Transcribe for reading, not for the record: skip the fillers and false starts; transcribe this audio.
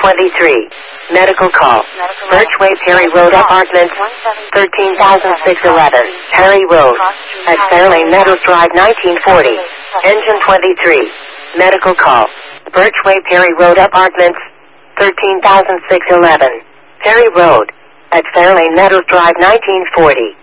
23. Medical call. Birchway Perry Road Apartments, 13,611. Perry Road. At Fairlane Meadows Drive 1940. Engine 23. Medical call. Birchway Perry Road Apartments, 13,611. Perry Road. At Fairlane Meadows Drive 1940.